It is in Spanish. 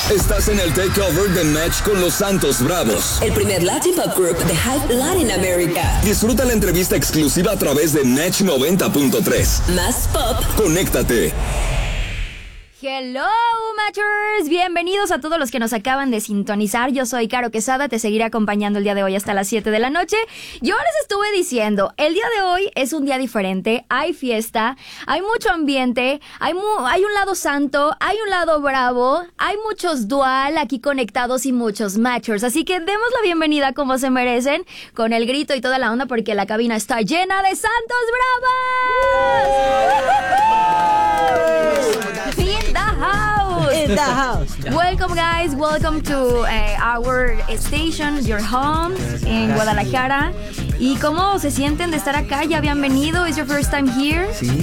Estás en el takeover de Match con los Santos Bravos, el primer Latin Pop Group de Hype Latin America. Disfruta la entrevista exclusiva a través de Match 90.3. Más pop. Conéctate. Hello, Matchers. Bienvenidos a todos los que nos acaban de sintonizar. Yo soy Caro Quesada, te seguiré acompañando el día de hoy hasta las 7 de la noche. Yo les estuve diciendo, el día de hoy es un día diferente, hay fiesta, hay mucho ambiente, hay un lado santo, hay un lado bravo, hay muchos dual aquí conectados y muchos Matchers. Así que demos la bienvenida como se merecen, con el grito y toda la onda, porque la cabina está llena de Santos Bravos. In the house. Welcome, guys. Welcome to our station, your home en Guadalajara. ¿Y cómo se sienten de estar acá? ¿Ya habían venido? ¿Is your first time here? Sí,